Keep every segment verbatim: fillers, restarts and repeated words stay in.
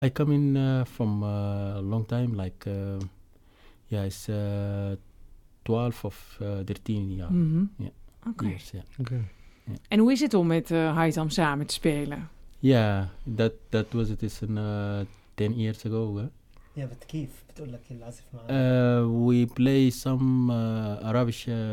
I come in uh, from a uh, long time, like uh, yeah, it's uh, twaalf of uh, dertien jaar. Mm-hmm. Yeah. Oké. Years, yeah. Okay. Yeah. En hoe is het om met uh, Haitham samen te spelen? Yeah, that that was it. Is in uh, ten years ago. Huh? Yeah, but كيف بتقول لك العزف معاه؟ Uh, we play some uh, Arabic uh,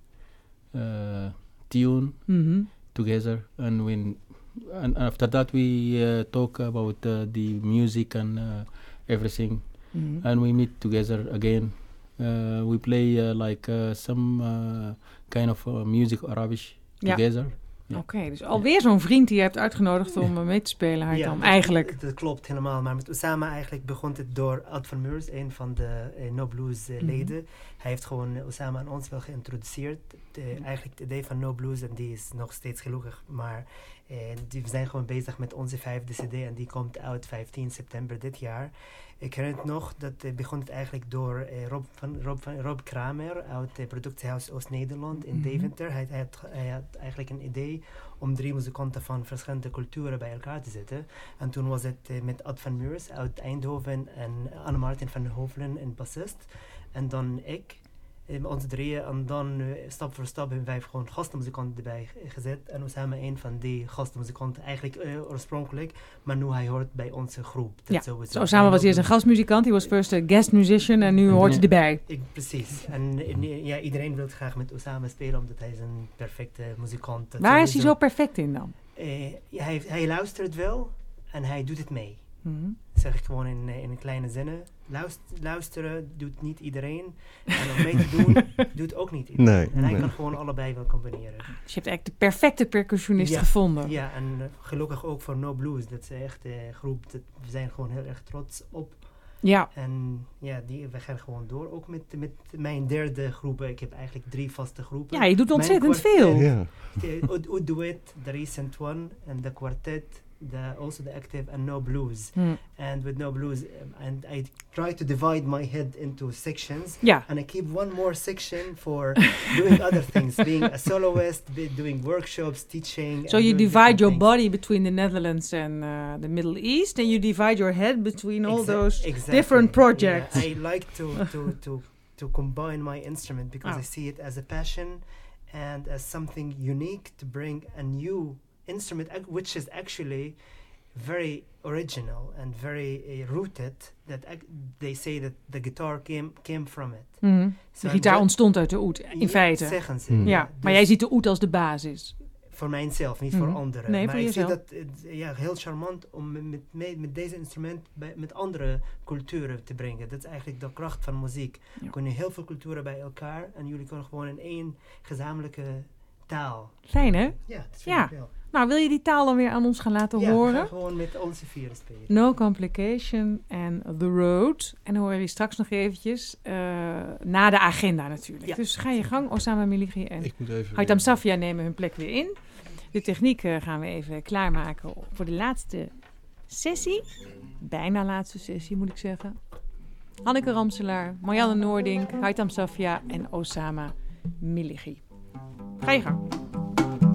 uh, tune Mm-hmm. together, and when and after that we uh, talk about uh, the music and uh, everything, Mm-hmm. and we meet together again. Uh, we play uh, like uh, some uh, kind of uh, music Arabic Ja. together. Oké, Ja. okay, dus alweer zo'n vriend die je hebt uitgenodigd om uh, mee te spelen, Haitham, dat, eigenlijk. Dat klopt helemaal, maar met Osama eigenlijk begon het door Ad van Meurs, een van de uh, No Blues uh, leden. Mm-hmm. Hij heeft gewoon uh, Osama aan ons wel geïntroduceerd. De, mm-hmm. Eigenlijk het idee van No Blues, en die is nog steeds gelukkig, maar uh, die, we zijn gewoon bezig met onze vijfde cd en die komt uit vijftien september dit jaar. Ik herinner het nog, dat uh, begon het eigenlijk door uh, Rob, van, Rob, van, Rob Kramer uit het productiehuis Oost-Nederland in mm-hmm. Deventer. Hij, hij, had, hij had eigenlijk een idee om drie muzikanten van verschillende culturen bij elkaar te zetten. En toen was het uh, met Ad van Meurs uit Eindhoven en Anne-Martin van Hovelen, een bassist. En dan ik, uh, ons drieën. En dan uh, stap voor stap hebben wij gewoon gastmuzikanten erbij gezet. En Osama een van die gastmuzikanten eigenlijk uh, oorspronkelijk. Maar nu hij hoort bij onze groep. Ja, so Osama was eerst een gastmuzikant. Hij was first a guest musician en nu Mm-hmm. hoort hij erbij. Ik, precies. En, en ja, iedereen wil graag met Osama spelen omdat hij is een perfecte muzikant. Waar sowieso. Is hij zo perfect in dan? Uh, ja, hij, hij luistert wel en hij doet het mee. Mm-hmm. Zeg ik gewoon in, in kleine zinnen. Luister, luisteren doet niet iedereen. En om mee te doen, doet ook niet iedereen. Nee, en hij nee. kan gewoon allebei wel combineren. Dus je hebt eigenlijk de perfecte percussionist ja, gevonden. Ja, en uh, gelukkig ook voor No Blues. Dat is echt een uh, groep, dat, we zijn gewoon heel erg trots op. Ja. En ja, die, we gaan gewoon door. Ook met, met mijn derde groepen. Ik heb eigenlijk drie vaste groepen. Ja, je doet ontzettend kwartet, veel. Ja. De Oud Duet, the recent one. En de kwartet. The, also the active and No Blues. Hmm. And with No Blues, um, and I try to divide my head into sections. Ja. And I keep one more section for doing other things, being a soloist, be doing workshops, teaching. So you divide your body between the Netherlands and uh, the Middle East, and you divide your head between all Exa- those exactly. different projects. Yeah, I like to, to, to, to combine my instrument because Oh. I see it as a passion and as something unique to bring a new instrument, which is actually very original and very uh, rooted. That ac- they say that the guitar came came from it. Mm-hmm. So de gitaar I'm ontstond uit de oud, in ja, feite. Zeggen ze. Mm. Ja, Dus maar jij ziet de oud als de basis. voor mijzelf, niet Mm-hmm. voor anderen. Nee, maar voor ik jezelf. zie dat uh, ja, heel charmant om met, met, met, met deze instrument bij, met andere culturen te brengen. Dat is eigenlijk de kracht van muziek. Ja. Kunnen heel veel culturen bij elkaar en jullie kunnen gewoon in één gezamenlijke taal. Fijn, hè? Ja, dat vind Ja. ik wel. Nou, wil je die taal dan weer aan ons gaan laten Ja, we horen? gaan gewoon met onze vieren spelen. No Complication en The Road. En dan horen we die straks nog eventjes. Uh, na de agenda natuurlijk. Ja. Dus ga je gang, Osama Milighi en Ik moet even... Haitham Safia nemen hun plek weer in. De techniek uh, gaan we even klaarmaken voor de laatste sessie. Bijna laatste sessie, moet ik zeggen. Hanneke Ramselaar, Marianne Noordink, Haitham Safia en Osama Milighi. Ga je gang.